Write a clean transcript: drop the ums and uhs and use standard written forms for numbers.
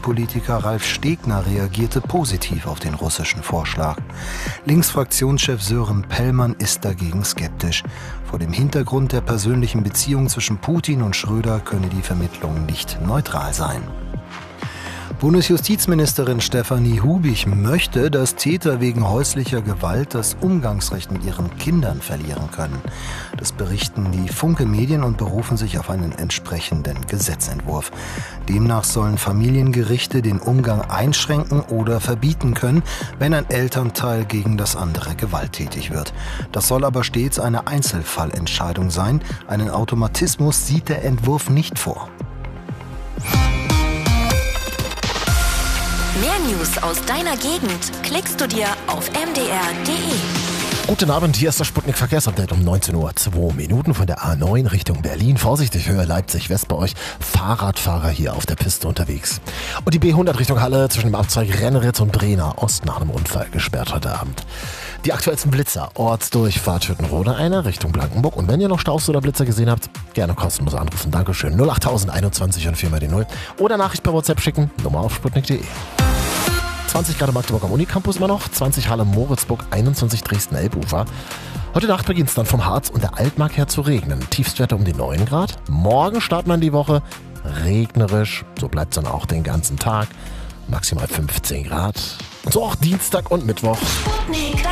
SPD-Politiker Ralf Stegner reagierte positiv auf den russischen Vorschlag. Linksfraktionschef Sören Pellmann ist dagegen skeptisch. Vor dem Hintergrund der persönlichen Beziehung zwischen Putin und Schröder könne die Vermittlung nicht neutral sein. Bundesjustizministerin Stefanie Hubich möchte, dass Täter wegen häuslicher Gewalt das Umgangsrecht mit ihren Kindern verlieren können. Das berichten die Funke-Medien und berufen sich auf einen entsprechenden Gesetzentwurf. Demnach sollen Familiengerichte den Umgang einschränken oder verbieten können, wenn ein Elternteil gegen das andere gewalttätig wird. Das soll aber stets eine Einzelfallentscheidung sein. Einen Automatismus sieht der Entwurf nicht vor. Mehr News aus deiner Gegend klickst du dir auf mdr.de. Guten Abend, hier ist das Sputnik-Verkehrsupdate um 19 Uhr. 2 Minuten von der A9 Richtung Berlin. Vorsichtig, Höhe Leipzig-West bei euch. Fahrradfahrer hier auf der Piste unterwegs. Und die B100 Richtung Halle zwischen dem Abzweig Renneritz und Brenner Ost nach einem Unfall gesperrt heute Abend. Die aktuellsten Blitzer, Ortsdurchfahrt Hüttenrode eine Richtung Blankenburg. Und wenn ihr noch Staus oder Blitzer gesehen habt, gerne kostenlos anrufen. Dankeschön. 08021 und 4 mal die 0. Oder Nachricht per WhatsApp schicken. Nummer auf sputnik.de. 20 Grad Magdeburg am Unicampus immer noch, 20 Halle Moritzburg, 21 Dresden Elbufer. Heute Nacht beginnt es dann vom Harz und der Altmark her zu regnen. Tiefstwerte um die 9 Grad. Morgen startet man die Woche regnerisch, so bleibt es dann auch den ganzen Tag. Maximal 15 Grad. Und so auch Dienstag und Mittwoch.